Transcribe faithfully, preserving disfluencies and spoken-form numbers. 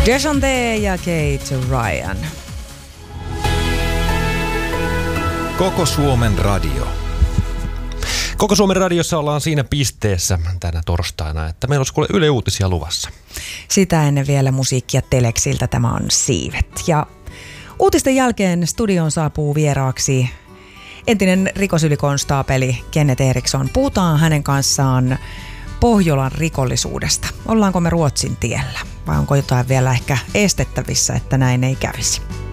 Deshante ja Kate Ryan. Koko Suomen radio. Koko Suomen radiossa ollaan siinä pisteessä tänä torstaina, että meillä olisi kuule Yle Uutisia luvassa. Sitä ennen vielä musiikkia Teleksiltä. Tämä on Siivet. Ja uutisten jälkeen studioon saapuu vieraaksi entinen rikosylikonstaapeli Kenneth Eriksson. Puhutaan hänen kanssaan Pohjolan rikollisuudesta. Ollaanko me Ruotsin tiellä vai onko jotain vielä ehkä estettävissä, että näin ei kävisi?